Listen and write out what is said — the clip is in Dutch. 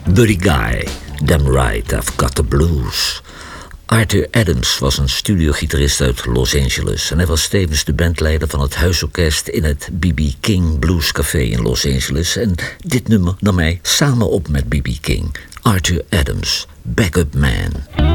Buddy Guy, Damn Right, I've Got the Blues. Arthur Adams was een studiogitarist uit Los Angeles en hij was tevens de bandleider van het huisorkest in het B.B. King Blues Café in Los Angeles. En dit nummer nam hij samen op met B.B. King. Arthur Adams, Backup Man.